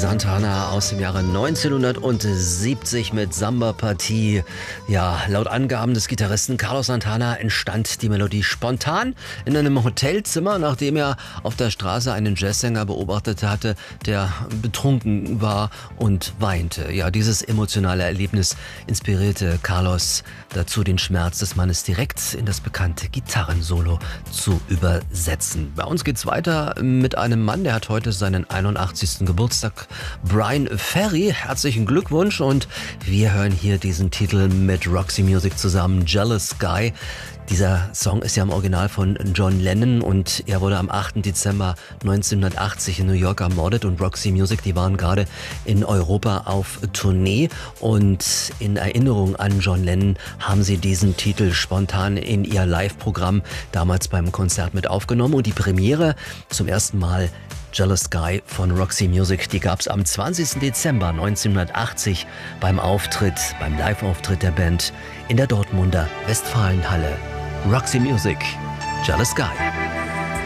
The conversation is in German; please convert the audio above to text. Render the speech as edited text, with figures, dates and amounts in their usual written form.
Santana aus dem Jahre 1970 mit Samba-Partie. Ja, laut Angaben des Gitarristen Carlos Santana entstand die Melodie spontan in einem Hotelzimmer, nachdem er auf der Straße einen Jazzsänger beobachtet hatte, der betrunken war und weinte. Ja, dieses emotionale Erlebnis inspirierte Carlos dazu, den Schmerz des Mannes direkt in das bekannte Gitarrensolo zu übersetzen. Bei uns geht's weiter mit einem Mann, der hat heute seinen 81. Geburtstag, Bryan Ferry. Herzlichen Glückwunsch und wir hören hier diesen Titel mit Roxy Music zusammen, Jealous Guy. Dieser Song ist ja im Original von John Lennon und er wurde am 8. Dezember 1980 in New York ermordet und Roxy Music, die waren gerade in Europa auf Tournee und in Erinnerung an John Lennon haben sie diesen Titel spontan in ihr Live-Programm damals beim Konzert mit aufgenommen und die Premiere zum ersten Mal Jealous Guy von Roxy Music, die gab's am 20. Dezember 1980 beim Live-Auftritt der Band in der Dortmunder Westfalenhalle. Roxy Music, Jealous Guy.